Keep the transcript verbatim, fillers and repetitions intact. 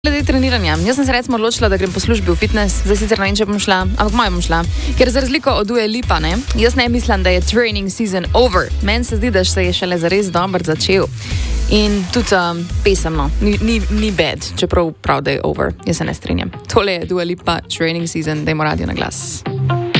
Glede treniranja, jaz sem se recimo odločila, da grem po službi v fitness, zdaj sicer ne vem, če bom šla, ampak moj bom šla, ker za razliko od Dua Lipa, ne, jaz ne mislim, da je training season over. Meni se zdi, da se je šele zares dobro začel. In tudi um, pesemno, ni, ni, ni bad, čeprav prav, da je over, jaz se ne strinjam. Tole je Dua Lipa, training season, dajmo radio na glas.